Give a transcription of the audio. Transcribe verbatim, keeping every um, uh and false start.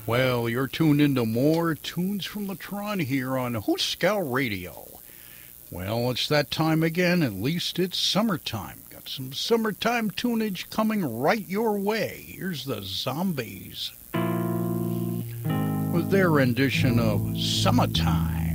Well, you're tuned into more Tunes from the Tron here on Hooskow Radio. Well, it's that time again. At least it's summertime. Got some summertime tunage coming right your way. Here's the Zombies with their rendition of Summertime.